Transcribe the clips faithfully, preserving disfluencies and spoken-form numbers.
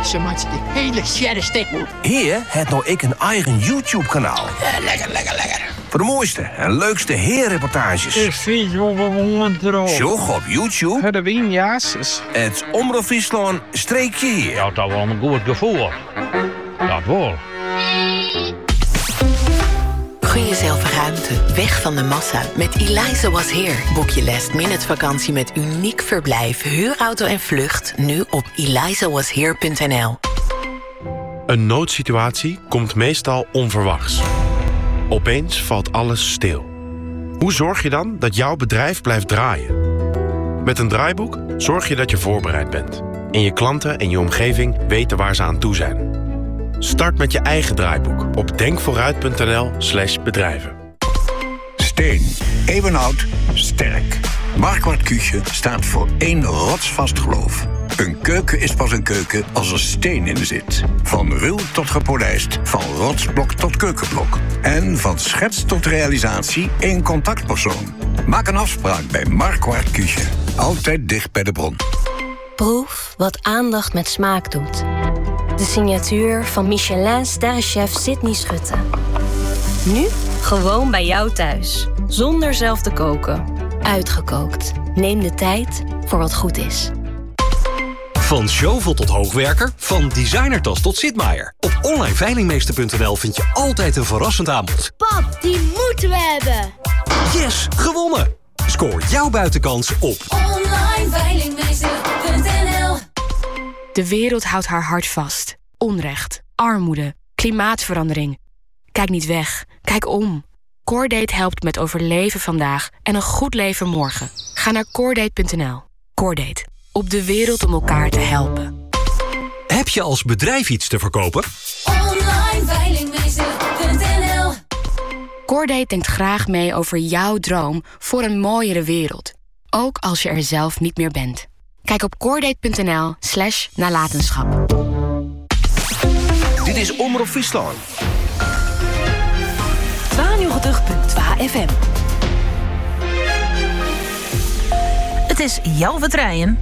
ze maakt de hele sjerre stek. Hier het nou ik een eigen YouTube-kanaal. Ja, lekker, lekker, lekker. Voor de mooiste en leukste heerreportages. Ik vind het op een moment erop. Sjog op YouTube. Het wien, jasus. Het Omroep Friesland streekje hier. Ja, dat wel een goed gevoel. Dat wel. Gun jezelf ruimte, weg van de massa. Met Eliza Was Here boek je last minute vakantie met uniek verblijf, huurauto en vlucht nu op eliza was here punt n l. Een noodsituatie komt meestal onverwachts. Opeens valt alles stil. Hoe zorg je dan dat jouw bedrijf blijft draaien? Met een draaiboek zorg je dat je voorbereid bent. En je klanten en je omgeving weten waar ze aan toe zijn. Start met je eigen draaiboek op denkvooruit punt n l slash bedrijven. Steen, eeuwenoud, sterk. Marquardt Küche staat voor één rotsvast geloof. Een keuken is pas een keuken als er steen in zit. Van ruw tot gepolijst, van rotsblok tot keukenblok. En van schets tot realisatie één contactpersoon. Maak een afspraak bij Marquardt Küche. Altijd dicht bij de bron. Proef wat aandacht met smaak doet. De signatuur van Michelin-sterrenchef Sydney Schutte. Nu gewoon bij jou thuis. Zonder zelf te koken. Uitgekookt. Neem de tijd voor wat goed is. Van Zjovel tot hoogwerker, van designertas tot Sitmaier. Op online veilingmeester punt n l vind je altijd een verrassend aanbod. Pap, die moeten we hebben. Yes, gewonnen! Scoor jouw buitenkans op online veilingmeester punt n l. De wereld houdt haar hart vast. Onrecht, armoede, klimaatverandering. Kijk niet weg, kijk om. Coredate helpt met overleven vandaag en een goed leven morgen. Ga naar coredate punt n l. Coredate. Op de wereld om elkaar te helpen. Heb je als bedrijf iets te verkopen? online veilingmeester punt n l. Coredate denkt graag mee over jouw droom voor een mooiere wereld. Ook als je er zelf niet meer bent. Kijk op coredate punt n l slash nalatenschap. Dit is Omroep Friesland. tweeënnegentig punt twee F M. Het is jouw vertreien.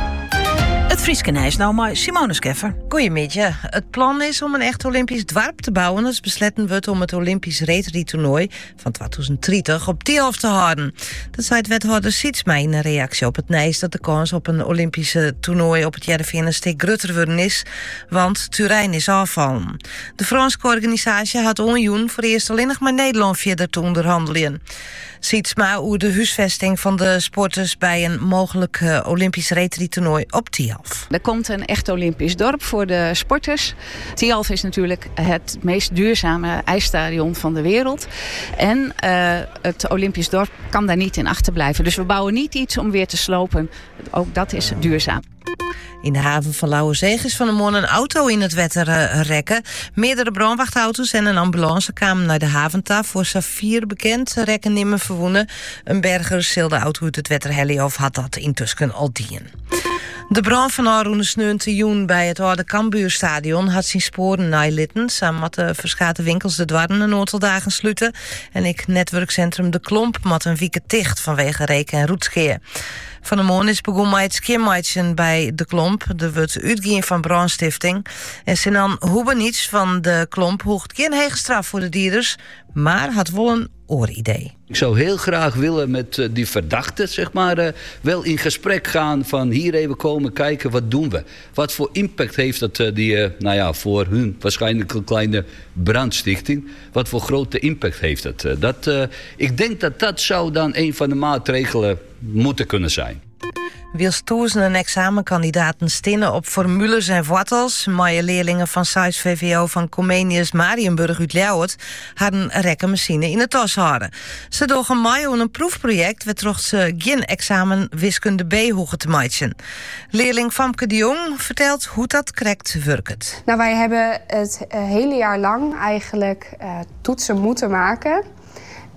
Het Frieske Nijs nou maar Simone Skeffer. Goedemiddag. Het plan is om een echt Olympisch dorp te bouwen. Dus besletten we het om het Olympisch reetrie-toernooi van tweeduizend dertig op Tialf te houden. Dat zei het wethouder Sietsma in een reactie op het Nijs dat de kans op een Olympische toernooi op het Jereveen een stuk groter worden is, want Turijn is afvallen. De Franse organisatie had onjoen voor eerst alleen nog maar Nederland verder te onderhandelen. Sietsma over de huisvesting van de sporters bij een mogelijk uh, Olympisch reetrie-toernooi op Tialf. Er komt een echt Olympisch dorp voor de sporters. Tialf is natuurlijk het meest duurzame ijsstadion van de wereld. En uh, het Olympisch dorp kan daar niet in achterblijven. Dus we bouwen niet iets om weer te slopen. Ook dat is duurzaam. In de haven van Lauwerzeeg is van de morgen een auto in het wetter uh, rekken. Meerdere brandwachtauto's en een ambulance kwamen naar de haventaf. Voor Safir bekend, rekken nimmer verwoenen. Een berger zeilde de auto uit het wetter heli of had dat intussen al dien. De brand van Aroene Sneunte Joen bij het oude Cambuurstadion had zijn sporen naalitten. Samen met de verschate winkels de dwarren een aantal dagen sluiten. En ik netwerkcentrum De Klomp mat een week dicht vanwege reken en roetscheer. Van de morgen is begonnen met het skimmeitje bij De Klomp. Er wordt uitgaan van brandstichting. En Sinan Hoebenits van De Klomp hoegt geen hege straf voor de dierders, maar had wel een ooridee. Ik zou heel graag willen met uh, die verdachten, zeg maar, uh, wel in gesprek gaan van hier even komen kijken, wat doen we? Wat voor impact heeft dat uh, die, uh, nou ja, voor hun waarschijnlijk een kleine brandstichting? Wat voor grote impact heeft dat? Uh, dat uh, ik denk dat dat zou dan een van de maatregelen moeten kunnen zijn. Wils duizenden examenkandidaten stinnen op formules en wortels. Maaie leerlingen van Sais V V O van Comenius Marienburg uit Ljouwert hadden een rekkenmachine in de tas houden. Ze dogen mij aan een proefproject waardoor ze geen examen wiskunde B hoeven te maken. Leerling Famke de Jong vertelt hoe dat correct werkt. Nou, wij hebben het hele jaar lang eigenlijk uh, toetsen moeten maken.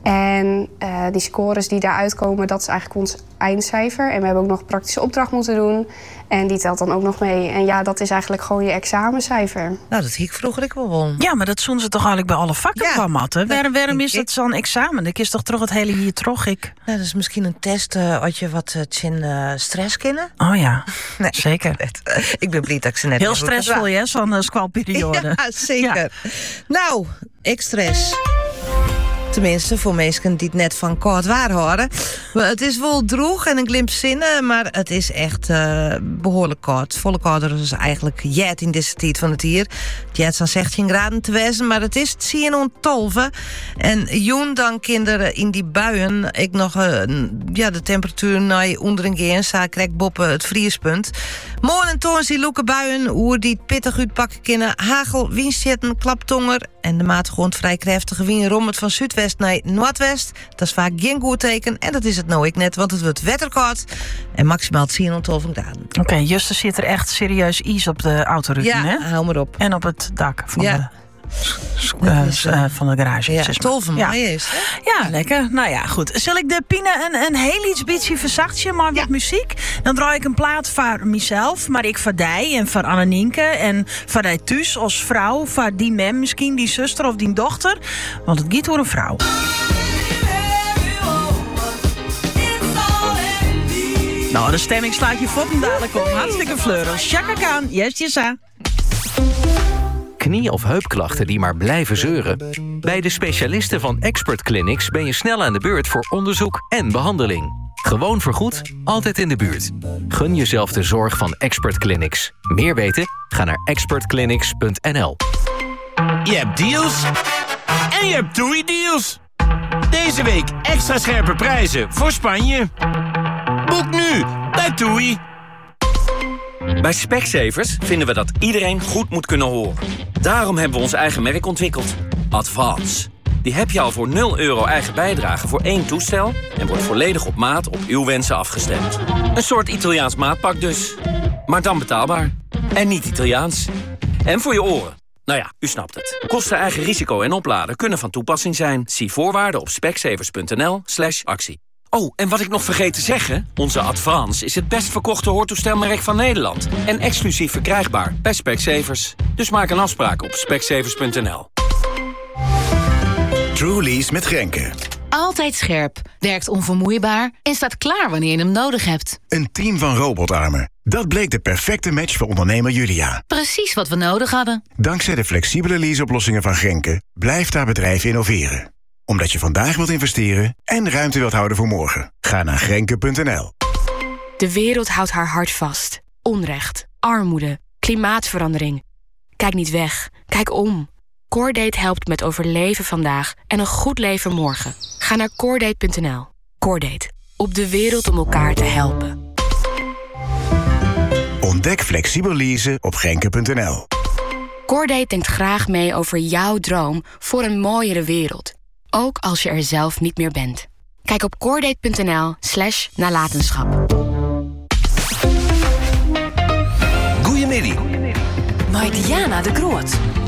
En uh, die scores die daaruit komen, dat is eigenlijk ons eindcijfer. En we hebben ook nog een praktische opdracht moeten doen. En die telt dan ook nog mee. En ja, dat is eigenlijk gewoon je examencijfer. Nou, dat hiek vroeger ik wel won. Ja, maar dat doen ze toch eigenlijk bij alle vakken Ja, van matten? Waarom, waarom is ik- dat zo'n examen? Ik is toch toch het hele hier toch ik? Nou, dat is misschien een test uh, als je wat uh, chin uh, stress kennen. Oh ja, Nee, zeker. ik ben blij dat ik ze net Heel heb moeten stressvol, doen. hè, zo'n uh, squalperiode. Ja, zeker. Nou, ik stress. Tenminste, voor mensen die het net van kort waar horen. Maar het is wel droeg en een glimp zinnen, maar het is echt uh, behoorlijk kort. Volle korter is eigenlijk jet in deze tijd van het hier. Jet zijn zestien graden te wezen, maar het is tien en tolve. En joen dan kinderen in die buien. Ik nog uh, ja, de temperatuur naar onder een keer en krijg boppen het vriespunt. Morgen en toon zie loeken buien, hoe die het pittig uitpakken kunnen. Hagel, windstjetten, klaptonger en de maat gewoon vrij krachtige wind rommelt van zuidwest naar noordwest. Dat is vaak geen goed teken en dat is het nou ik net, want het wordt wetterkoud en maximaal tien en twaalf graden. Oké, okay, Justus zit er echt serieus ijs op de autoroutine, Ja, hè? hou maar op. En op het dak van Ja. de... Uh, uh, van de garage. Ja, zeg maar. tolve Ja. mooi is. Hè? Ja, lekker. Nou ja, goed. Zal ik de Pine een, een heel iets beetje verzachtje, maar met muziek? Dan draai ik een plaat voor mezelf, maar ik voor die en voor Annenienke en voor die thuis als vrouw, voor die mem misschien, die zuster of die dochter. Want het gaat door een vrouw. Nou, de stemming slaat je voeten dadelijk om. Hartstikke fleurig. Chaka Khan, yes, yes, ah. Knie- of heupklachten die maar blijven zeuren? Bij de specialisten van Expert Clinics ben je snel aan de beurt voor onderzoek en behandeling. Gewoon vergoed, altijd in de buurt. Gun jezelf de zorg van Expert Clinics. Meer weten? Ga naar expert clinics punt n l. Je hebt deals en je hebt TUI-deals. Deze week extra scherpe prijzen voor Spanje. Boek nu bij TUI. Bij Specsavers vinden we dat iedereen goed moet kunnen horen. Daarom hebben we ons eigen merk ontwikkeld. Advance. Die heb je al voor nul euro eigen bijdrage voor één toestel en wordt volledig op maat op uw wensen afgestemd. Een soort Italiaans maatpak dus. Maar dan betaalbaar. En niet Italiaans. En voor je oren. Nou ja, u snapt het. Kosten, eigen risico en opladen kunnen van toepassing zijn. Zie voorwaarden op specsavers punt n l slash actie. Oh, en wat ik nog vergeet te zeggen. Onze Advance is het best verkochte hoortoestelmerk van Nederland. En exclusief verkrijgbaar bij Specsavers. Dus maak een afspraak op specsavers punt n l. Trulies met Grenke. Altijd scherp, werkt onvermoeibaar en staat klaar wanneer je hem nodig hebt. Een team van robotarmen. Dat bleek de perfecte match voor ondernemer Julia. Precies wat we nodig hadden. Dankzij de flexibele leaseoplossingen van Grenke blijft haar bedrijf innoveren. Omdat je vandaag wilt investeren en ruimte wilt houden voor morgen. Ga naar grenke punt n l. De wereld houdt haar hart vast. Onrecht, armoede, klimaatverandering. Kijk niet weg, kijk om. Coordate helpt met overleven vandaag en een goed leven morgen. Ga naar coordate punt n l. Coordate, op de wereld om elkaar te helpen. Ontdek flexibel leasen op grenke punt n l. Coordate denkt graag mee over jouw droom voor een mooiere wereld. Ook als je er zelf niet meer bent. Kijk op coordate punt n l slash nalatenschap. Goeiemiddag. Bij Diana de Groot.